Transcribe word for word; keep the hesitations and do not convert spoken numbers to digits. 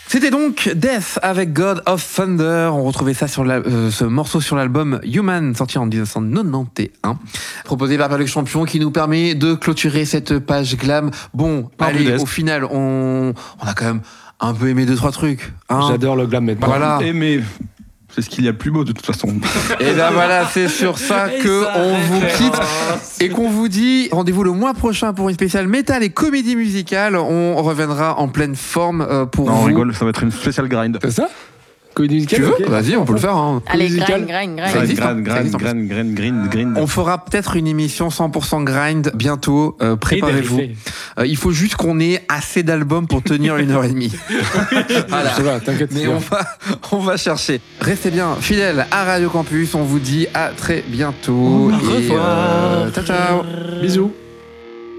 C'était donc Death avec God of Thunder. On retrouvait ça sur la, euh, ce morceau sur l'album Human, sorti en dix-neuf cent quatre-vingt-onze, proposé par Perluc Champion, qui nous permet de clôturer cette page glam. Bon, Pas allez, modeste. au final, on, on a quand même un peu aimé deux trois trucs. Hein. J'adore le glam maintenant. Voilà. Mais c'est ce qu'il y a de plus beau de toute façon. Et ben voilà, c'est sur ça Et que ça on vous quitte référence. et qu'on vous dit rendez-vous le mois prochain pour une spéciale métal et comédie musicale. On reviendra en pleine forme euh, pour Non, on vous. rigole, ça va être une spéciale grind. C'est ça Comédie Tu musicale veux ok. Vas-y, on peut le faire. Hein. Allez, musicale. grind, grind, Ça grind. existe, hein. Grind, Ça grind, existe, en plus. grind, grind, grind, grind. On fera peut-être une émission cent pour cent grind bientôt. Euh, préparez-vous. dérivé. Euh, il faut juste qu'on ait assez d'albums pour tenir une heure et demie. Voilà. Ça va, t'inquiète. Mais on va, on va chercher. Restez bien fidèles à Radio Campus. On vous dit à très bientôt. Au Et, revoir. euh, ciao, ciao. Bisous.